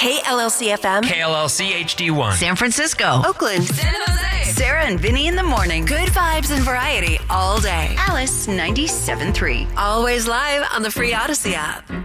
KLLC FM. KLLC HD1. San Francisco. Oakland. San Jose. Sarah and Vinny in the morning. Good vibes and variety all day. Alice 97.3. Always live on the free Odyssey app.